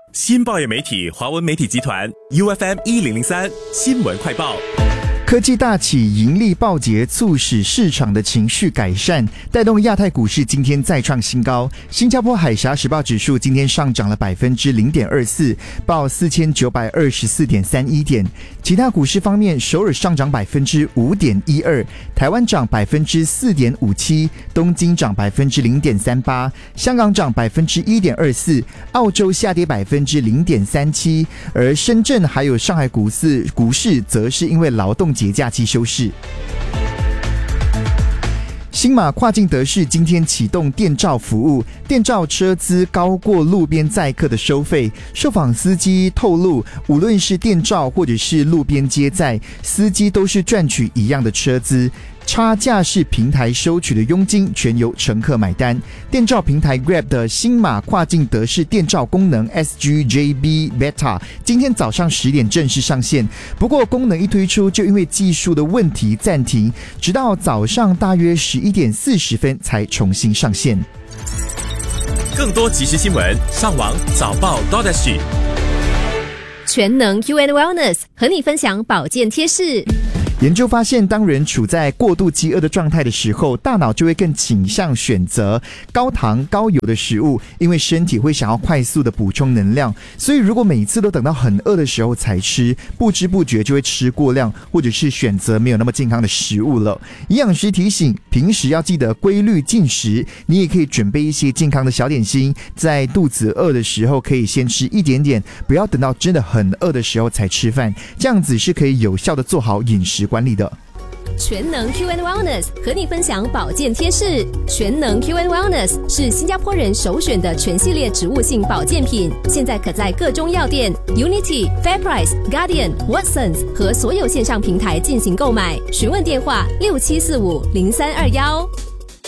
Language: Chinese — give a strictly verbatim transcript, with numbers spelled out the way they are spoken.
新报业媒体华文媒体集团 U F M 一零零三新闻快报。 科技大企盈利暴跌，促使市场的情绪改善，带动亚太股市今天再创新高。新加坡海峡时报指数今天上涨了百分之零点二四，报四千九百二十四点三一点。其他股市方面，首尔上涨百分之五点一二，台湾涨百分之四点五七，东京涨百分之零点三八，香港涨百分之一点二四，澳洲下跌百分之零点三七，而深圳还有上海股市股市则是因为劳动节假期休市。新马跨境德士今天启动电召服务，电召车资高过路边载客的收费。受访司机透露，无论是电召或者是路边接载，司机都是赚取一样的车资。差价是平台收取的佣金，全由乘客买单。电召平台 Grab 的新马跨境德士电召功能 S G J B Beta 今天早上十点正式上线，不过功能一推出就因为技术的问题暂停，直到早上大约十一点四十分才重新上线。 更多即时新闻，上网早报 .sg。 全能 U and Wellness 和你分享保健贴士。 研究发现，当人处在过度饥饿的状态的时候，大脑就会更倾向选择高糖高油的食物，因为身体会想要快速的补充能量，所以如果每次都等到很饿的时候才吃，不知不觉就会吃过量，或者是选择没有那么健康的食物了。营养师提醒，平时要记得规律进食，你也可以准备一些健康的小点心，在肚子饿的时候可以先吃一点点，不要等到真的很饿的时候才吃饭，这样子是可以有效的做好饮食管理的。 全能 Q and Wellness 和你分享保健贴士。全能 Q and Wellness 是新加坡人首选的全系列植物性保健品，现在可在各中药店、Unity、Fairprice、Guardian、Watsons 和所有线上平台进行购买。询问电话六七四五零三二幺。